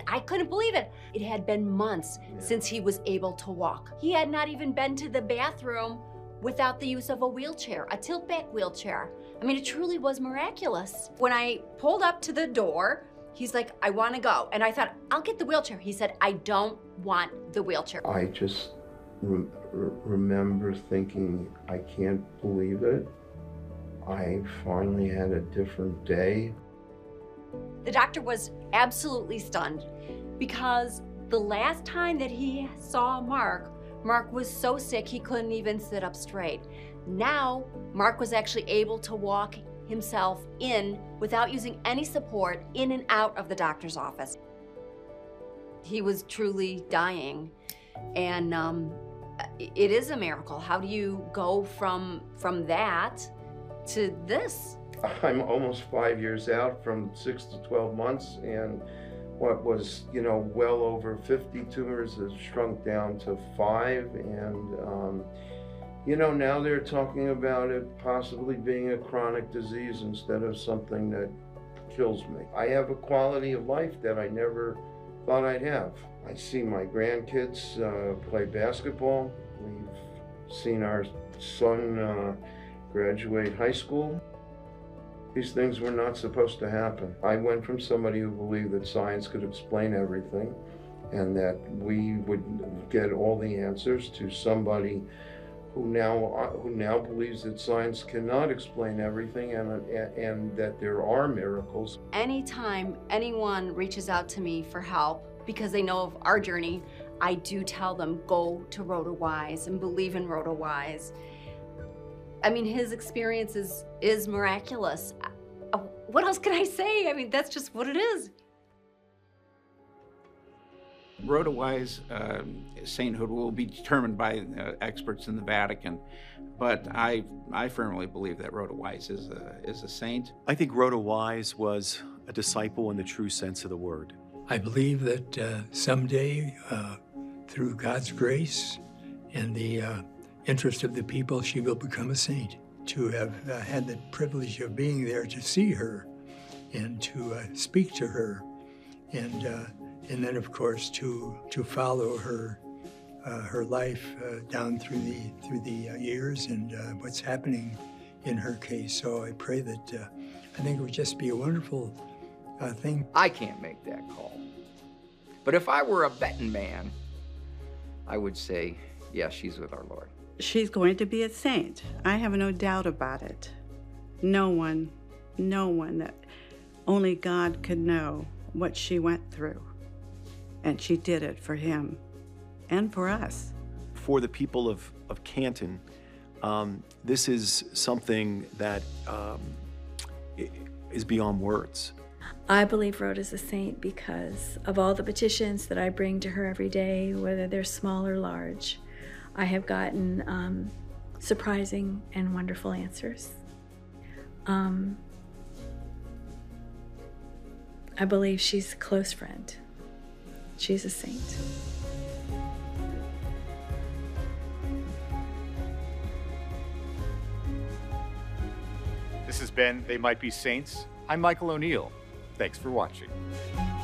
I couldn't believe it. It had been months since he was able to walk. He had not even been to the bathroom without the use of a wheelchair, a tilt-back wheelchair. I mean, it truly was miraculous. When I pulled up to the door, he's like, I want to go. And I thought, I'll get the wheelchair. He said, I don't want the wheelchair. I just remember thinking, I can't believe it. I finally had a different day. The doctor was absolutely stunned because the last time that he saw Mark was so sick he couldn't even sit up straight. Now, Mark was actually able to walk himself in without using any support in and out of the doctor's office. He was truly dying, and it is a miracle. How do you go from that to this? I'm almost 5 years out from 6 to 12 months, and what was, well over 50 tumors has shrunk down to 5, and now they're talking about it possibly being a chronic disease instead of something that kills me. I have a quality of life that I never thought I'd have. I see my grandkids play basketball. We've seen our son graduate high school. These things were not supposed to happen. I went from somebody who believed that science could explain everything and that we would get all the answers to somebody who now believes that science cannot explain everything and that there are miracles. Anytime anyone reaches out to me for help because they know of our journey, I do tell them, go to RotaWise and believe in RotaWise. I mean, his experience is miraculous. What else can I say? I mean, that's just what it is. RotaWise sainthood will be determined by experts in the Vatican, but I firmly believe that RotaWise is a saint. I think RotaWise was a disciple in the true sense of the word. I believe that someday, through God's grace and the interest of the people, she will become a saint. To have had the privilege of being there to see her and to speak to her, and then of course to follow her life down through the years and what's happening in her case. So I pray that I think it would just be a wonderful thing. I can't make that call, but if I were a betting man, I would say, yeah, she's with our Lord. She's going to be a saint. I have no doubt about it. No one that only God could know what she went through. And she did it for him and for us. For the people of Canton, this is something that is beyond words. I believe Rhoda's a saint because of all the petitions that I bring to her every day, whether they're small or large. I have gotten surprising and wonderful answers. I believe she's a close friend. She's a saint. This has been They Might Be Saints. I'm Michael O'Neill. Thanks for watching.